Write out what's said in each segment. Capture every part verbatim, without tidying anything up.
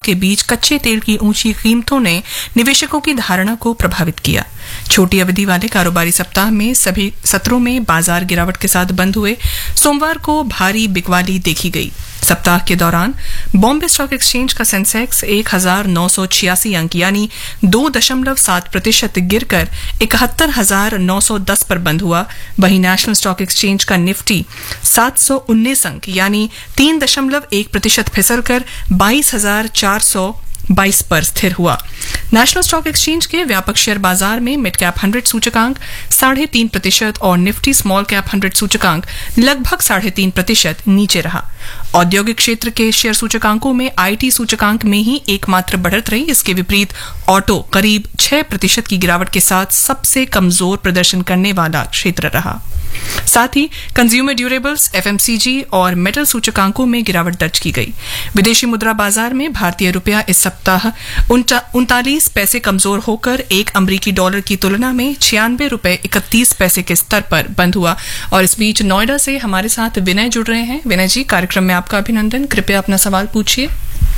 के बीच कच्चे तेल की ऊंची कीमतों ने निवेशकों की धारणा को प्रभावित किया। छोटी अवधि वाले कारोबारी सप्ताह में सभी सत्रों में बाजार गिरावट के साथ बंद हुए। सोमवार को भारी बिकवाली देखी गई। सप्ताह के दौरान बॉम्बे स्टॉक एक्सचेंज का सेंसेक्स एक हजार नौ सौ छियासी अंक यानी दो दशमलव सात प्रतिशत गिरकर इकहत्तर हजार नौ सौ दस पर बंद हुआ। वहीं नेशनल स्टॉक एक्सचेंज का निफ्टी सात सौ उन्नीस अंक यानी तीन दशमलव एक प्रतिशत फिसलकर बाईस हजार चार सौ बाईस पर स्थिर हुआ। नेशनल स्टॉक एक्सचेंज के व्यापक शेयर बाजार में मिड कैप हंड्रेड सूचकांक साढ़े तीन प्रतिशत और निफ्टी स्मॉल कैप हंड्रेड सूचकांक लगभग साढ़े तीन प्रतिशत नीचे रहा। औद्योगिक क्षेत्र के शेयर सूचकांकों में आईटी सूचकांक में ही एकमात्र बढ़त रही। इसके विपरीत ऑटो करीब छह प्रतिशत की गिरावट के साथ सबसे कमजोर प्रदर्शन करने वाला क्षेत्र रहा। साथ ही कंज्यूमर ड्यूरेबल्स, एफएमसीजी और मेटल सूचकांकों में गिरावट दर्ज की गई। विदेशी मुद्रा बाजार में भारतीय रुपया इस सप्ताह उनतालीस पैसे कमजोर होकर एक अमरीकी डॉलर की तुलना में छियानवे रुपए इकतीस पैसे के स्तर पर बंद हुआ। और इस बीच नोएडा से हमारे साथ विनय जुड़ रहे हैं। विनय जी, कार्यक्रम में आपका अभिनंदन। कृपया अपना सवाल पूछिए।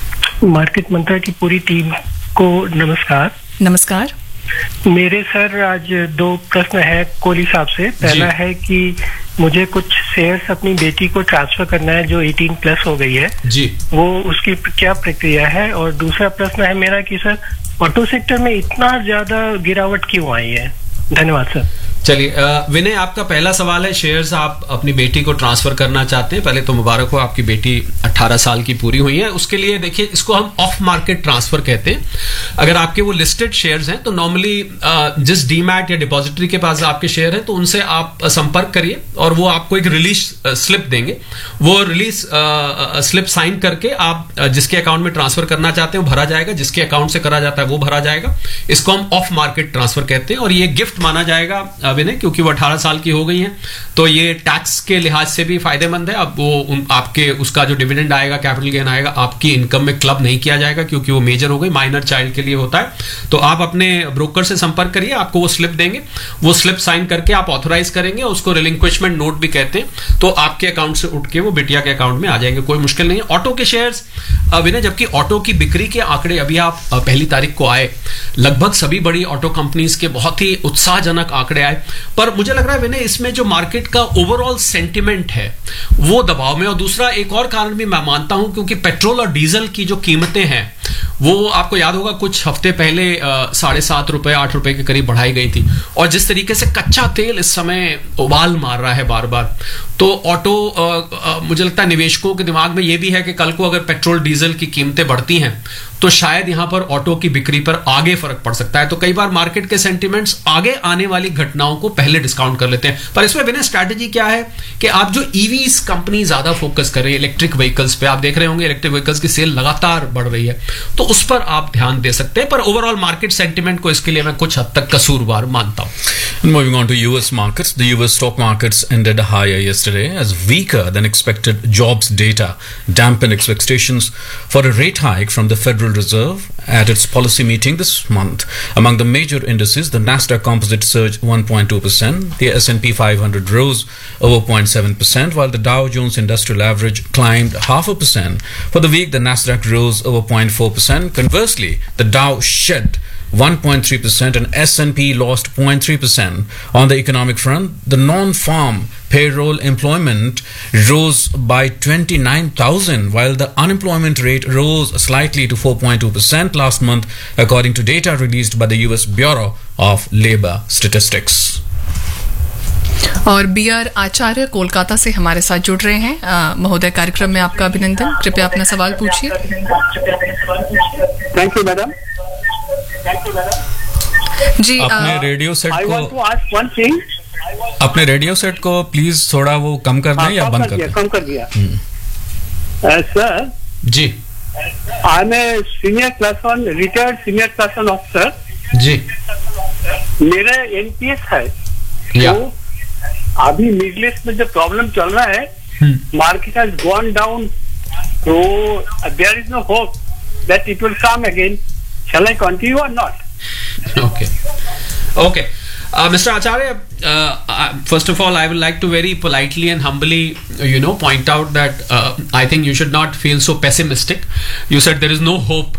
मार्केट मंत्रा की पूरी टीम को नमस्कार। नमस्कार। मेरे सर आज दो प्रश्न है कोहली साहब से। पहला है कि मुझे कुछ शेयर्स अपनी बेटी को ट्रांसफर करना है जो अठारह प्लस हो गई है जी, वो उसकी क्या प्रक्रिया है। और दूसरा प्रश्न है मेरा कि सर ऑटो सेक्टर में इतना ज्यादा गिरावट क्यों आई है। धन्यवाद सर। चलिए विनय, आपका पहला सवाल है शेयर्स आप अपनी बेटी को ट्रांसफर करना चाहते हैं। पहले तो मुबारक हो, आपकी बेटी अठारह साल की पूरी हुई है। उसके लिए देखिए, इसको हम ऑफ मार्केट ट्रांसफर कहते हैं। अगर आपके वो लिस्टेड शेयर्स हैं तो नॉर्मली जिस डीमैट या डिपॉजिटरी के पास आपके शेयर है तो उनसे आप संपर्क करिए और वो आपको एक रिलीज स्लिप देंगे। वो रिलीज स्लिप साइन करके आप जिसके अकाउंट में ट्रांसफर करना चाहते हैं वो भरा जाएगा, जिसके अकाउंट से करा जाता है वो भरा जाएगा। इसको हम ऑफ मार्केट ट्रांसफर कहते हैं और ये गिफ्ट माना जाएगा विनय, क्योंकि वो अठारह साल की हो गई हैं तो ये टैक्स के लिहाज से भी फायदेमंद है। अब वो उन, आपके उसका जो डिविडेंड आएगा, कैपिटल गेन आएगा, आपकी इनकम में क्लब नहीं किया जाएगा क्योंकि वो मेजर हो गई। माइनर चाइल्ड के लिए होता है। तो आप अपने ब्रोकर से संपर्क करिए, आपको वो स्लिप देंगे। वो स्लिप साइन करके आप ऑथोराइज करेंगे, उसको रिलिंक्विशमेंट नोट भी कहते हैं। तो आपके अकाउंट से उठ के वो बिटिया के अकाउंट में आ जाएंगे, कोई मुश्किल नहीं है। ऑटो के शेयर्स विनय, जबकि ऑटो की बिक्री के आंकड़े अभी आप पहली तारीख को आए, लगभग सभी बड़ी ऑटो कंपनीज के बहुत ही उत्साहजनक आंकड़े आए, पर मुझे लग रहा है विनय इसमें जो मार्केट का ओवरऑल सेंटिमेंट है वो दबाव में। और दूसरा एक और कारण भी मैं मानता हूं, क्योंकि पेट्रोल और डीजल की जो कीमतें हैं वो आपको याद होगा कुछ हफ्ते पहले साढ़े सात रुपए आठ रुपए के करीब बढ़ाई गई थी। और जिस तरीके से कच्चा तेल इस समय उबाल मार रहा है बार बार, तो ऑटो आ, आ, मुझे लगता है निवेशकों के दिमाग में ये भी है कि कल को अगर पेट्रोल डीजल की कीमतें बढ़ती हैं तो शायद यहां पर ऑटो की बिक्री पर आगे फर्क पड़ सकता है। तो कई बार मार्केट के सेंटिमेंट्स आगे आने वाली घटनाओं को पहले डिस्काउंट कर लेते हैं। पर इसमें बिना स्ट्रैटेजी क्या है कि आप जो ईवीज कंपनी ज्यादा फोकस कर रही है, इलेक्ट्रिक व्हीकल्स पे, आप देख रहे होंगे इलेक्ट्रिक व्हीकल्स की सेल लगातार बढ़ रही है, तो उस पर आप ध्यान दे सकते हैं। पर ओवरऑल मार्केट सेंटिमेंट को इसके लिए मैं कुछ हद तक कसूरवार मानता हूं। Moving on to U S markets, the U S stock markets ended higher yesterday as weaker than expected jobs data dampened expectations for a rate hike from the Federal Reserve at its policy meeting this month. Among the major indices, the Nasdaq Composite surged one point two percent, the S and P five hundred rose over zero point seven percent, while the Dow Jones Industrial Average climbed half a percent. For the week, the Nasdaq rose over zero point four percent. Conversely, the Dow shed one point three percent and S and P lost zero point three percent. On the economic front, the non-farm payroll employment rose by twenty-nine thousand, while the unemployment rate rose slightly to four point two percent last month, according to data released by the U S Bureau of Labor Statistics. और B are आचार्य कोलकाता से हमारे साथ जुड़ रहे हैं। महोदय, कार्यक्रम में आपका अभिनंदन। कृपया अपना सवाल पूछिए। Thank you madam. जी, अपने रेडियो सेट को अपने रेडियो सेट को प्लीज थोड़ा वो कम कर दें या बंद कर दें। कम कर दिया sir ji. I M a senior class one retired senior class one officer जी। मेरा एनपीएस है तो अभी मिडिल ईस्ट में जो प्रॉब्लम चल रहा है, मार्केट हैज गॉन डाउन, तो there is no hope that it will come again. Shall I continue or not? Okay. Okay. Uh, Mister Acharya, uh, uh, first of all, I would like to very politely and humbly, you know, point out that uh, I think you should not feel so pessimistic. You said there is no hope